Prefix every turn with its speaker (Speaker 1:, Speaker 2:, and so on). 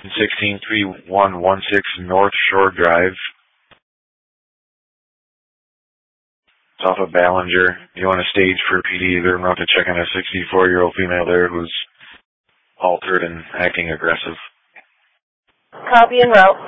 Speaker 1: 163116 North Shore Drive. It's off of Ballinger. You want a stage for PD? They're about to check on a 64-year-old female there who's altered and acting aggressive.
Speaker 2: Copy and route.